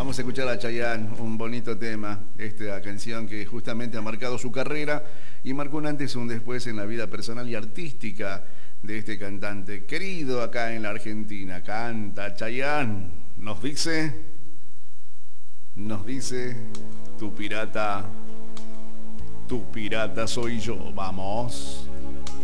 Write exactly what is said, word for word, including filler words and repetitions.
Vamos a escuchar a Chayanne, un bonito tema, esta canción que justamente ha marcado su carrera y marcó un antes y un después en la vida personal y artística de este cantante querido acá en la Argentina. Canta Chayanne, nos dice, nos dice, tu pirata, tu pirata soy yo, vamos.